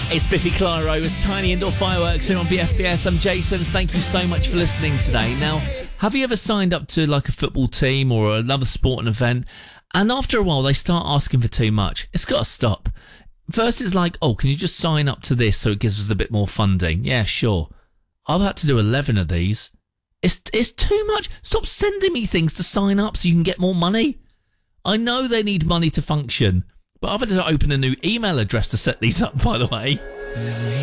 It's Biffy Clyro. It's Tiny Indoor Fireworks here on BFBS. I'm Jason. Thank you so much for listening today. Now, have you ever signed up to like a football team or another sporting event, and after a while they start asking for too much? It's got to stop. First it's like, oh, can you just sign up to this so it gives us a bit more funding? Yeah, sure. I've had to do 11 of these. It's too much. Stop sending me things to sign up so you can get more money. I know they need money to function, but I've had to open a new email address to set these up, by the way.